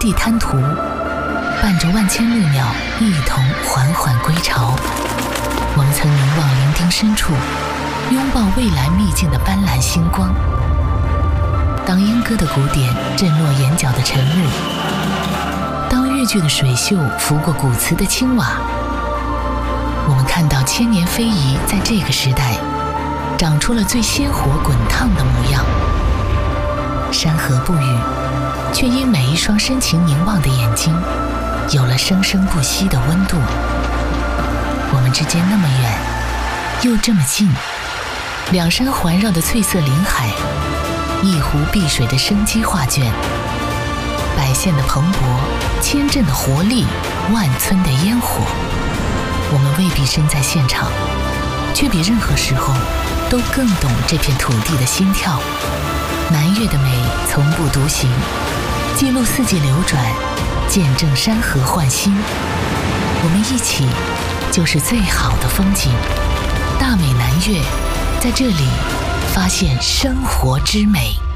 地滩涂，伴着万千绿鸟一同缓缓归巢。我们曾凝望伶仃深处，拥抱蔚蓝秘境的斑斓星光。当莺歌的鼓点震落眼角的晨日，当越剧的水袖拂过古瓷的青瓦，我们看到千年非遗在这个时代长出了最鲜活滚烫的模样。山河不语，却因每一双深情凝望的眼睛有了生生不息的温度。我们之间那么远，又这么近，两山环绕的翠色林海，一湖碧水的生机画卷，百县的蓬勃，千镇的活力，万村的烟火。我们未必身在现场，却比任何时候都更懂这片土地的心跳。南越的美从不独行，记录四季流转，见证山河焕新。我们一起就是最好的风景。大美南越，在这里发现生活之美。